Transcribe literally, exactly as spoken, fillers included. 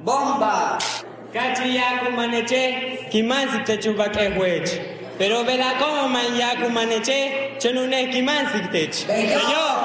Bomba. Kachi yaku maneche, kimansi te chuba que huech. Pero vela como man yaku maneche, chenune kimansi te. Yo.